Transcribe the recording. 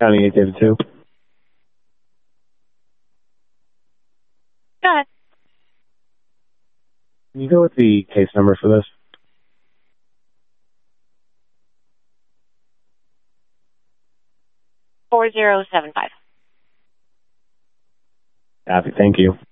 County 882. Go ahead. Can you go with the case number for this? 4075. Happy, thank you.